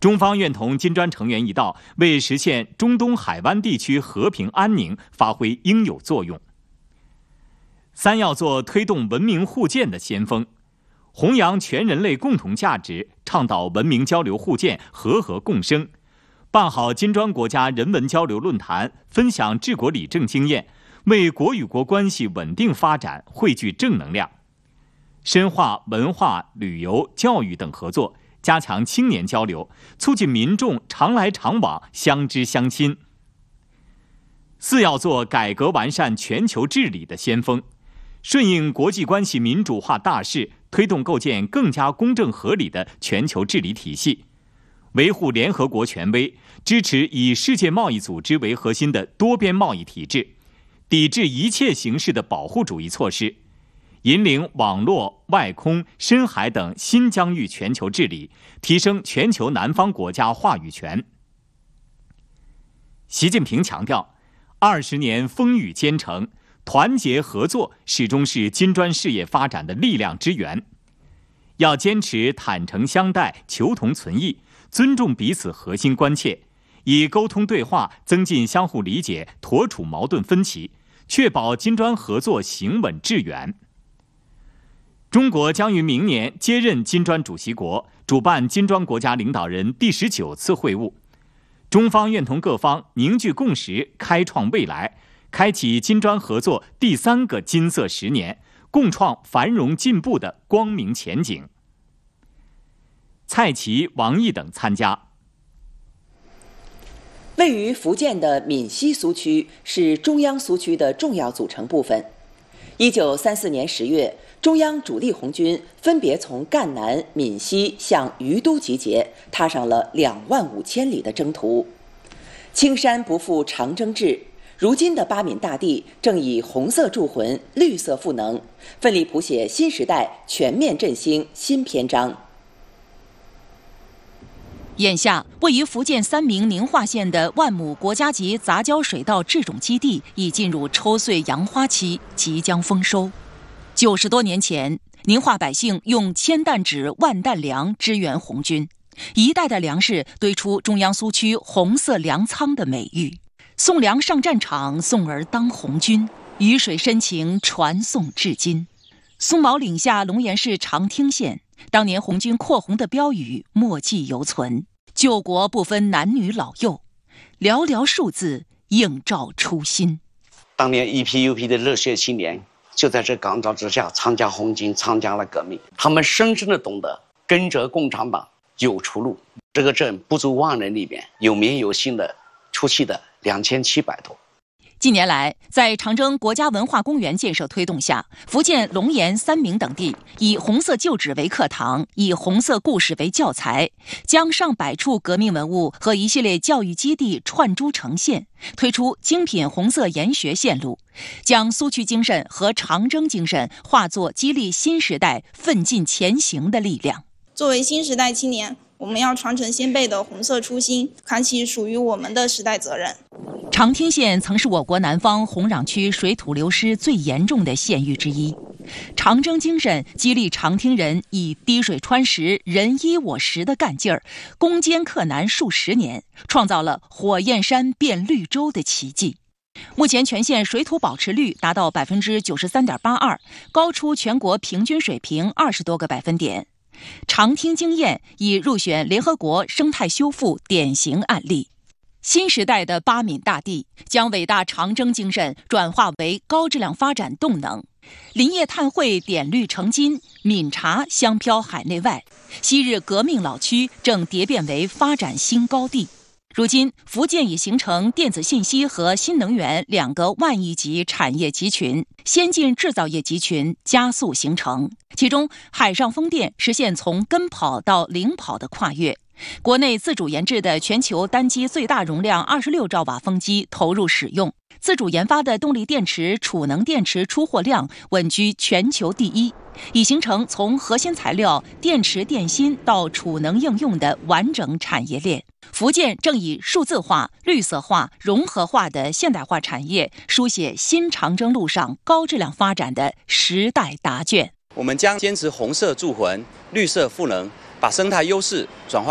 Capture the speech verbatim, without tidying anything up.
中方愿同金砖成员一道，为实现中东海湾地区和平安宁发挥应有作用。三要做推动文明互鉴的先锋，弘扬全人类共同价值，倡导文明交流互鉴、和合共生，办好金砖国家人文交流论坛，分享治国理政经验，为国与国关系稳定发展汇聚正能量。深化文化、旅游、教育等合作，加强青年交流，促进民众常来常往、相知相亲。四要做改革完善全球治理的先锋，顺应国际关系民主化大势，推动构建更加公正合理的全球治理体系，维护联合国权威，支持以世界贸易组织为核心的多边贸易体制，抵制一切形式的保护主义措施，引领网络、外空、深海等新疆域全球治理，提升全球南方国家话语权。习近平强调，二十年风雨兼程，团结合作始终是金砖事业发展的力量之源。要坚持坦诚相待、求同存异，尊重彼此核心关切，以沟通对话增进相互理解，妥处矛盾分歧，确保金砖合作行稳致远。中国将于明年接任金砖主席国，主办金砖国家领导人第十九次会晤。中方愿同各方凝聚共识，开创未来，开启金砖合作第三个金色十年，共创繁荣进步的光明前景。蔡奇、王毅等参加。 位于福建的闽西苏区是中央苏区的重要组成部分。一九三四年十月，中央主力红军分别从赣南、闽西向于都集结，踏上了两万五千里的征途。青山不负长征志，如今的巴闽大地正以红色铸魂、绿色赋能，奋力谱写新时代全面振兴新篇章。 眼下，位于福建三明宁化县的万亩国家级杂交水稻制种基地已进入抽穗扬花期，即将丰收。九十多年前，宁化百姓用千担纸、万担粮支援红军，一代代粮食堆出中央苏区红色粮仓的美誉。送粮上战场，送儿当红军，雨水深情传颂至今。松毛岭下龙岩市长汀县，当年红军扩红的标语墨迹犹存，救国不分男女老幼，寥寥数字映照初心。 当年一批又批的热血青年就在这岗照之下参加红军，参加了革命，他们深深的懂得跟着共产党有出路。这个镇不足万人里面有名有姓的出气的两千七百多。 近年来，在长征国家文化公园建设推动下，福建龙岩、三明等地以红色旧址为课堂，以红色故事为教材，将上百处革命文物和一系列教育基地串珠呈现，推出精品红色研学线路，将苏区精神和长征精神化作激励新时代奋进前行的力量。 作为新时代青年，我们要传承先辈的红色初心，扛起属于我们的时代责任。 长汀县曾是我国南方洪壤区水土流失最严重的县域之一，长征精神激励长汀人以滴水穿石、人依我实的干劲儿，攻坚克难数十年，创造了火焰山变绿洲的奇迹。目前全县水土保持率达到百分之九十三点八二，高出全国平均水平二十多个百分点。长汀经验已入选联合国生态修复典型案例。新时代的巴闽大地将伟大长征精神转化为高质量发展动能。林业碳汇点绿成金，闽茶香飘海内外，昔日革命老区正蝶变为发展新高地。如今，福建已形成电子信息和新能源两个万亿级产业集群，先进制造业集群加速形成。其中，海上风电实现从跟跑到领跑的跨越。国内自主研制的全球单机最大容量二十六兆瓦风机投入使用，自主研发的动力电池、储能电池出货量稳居全球第一，已形成从核心材料、电池、电芯到储能应用的完整产业链。福建正以数字化、绿色化、融合化的现代化产业，书写新长征路上高质量发展的时代答卷。 我们将坚持红色铸魂、绿色赋能，把生态优势转化